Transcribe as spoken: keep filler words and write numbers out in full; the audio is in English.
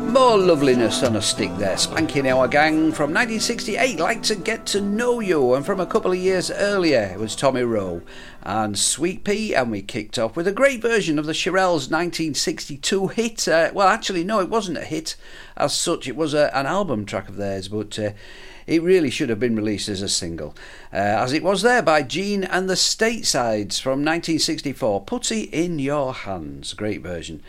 More loveliness on a stick there. Spanking Our Gang from nineteen sixty-eight, Like to Get to Know You, and from a couple of years earlier it was Tommy Rowe and Sweet Pea, and we kicked off with a great version of the Shirelles' nineteen sixty-two hit. Uh, well, actually, no, it wasn't a hit as such. It was a, an album track of theirs, but uh, it really should have been released as a single, uh, as it was there by Gene and the Statesides from nineteen sixty-four. Put It in Your Hands, great version.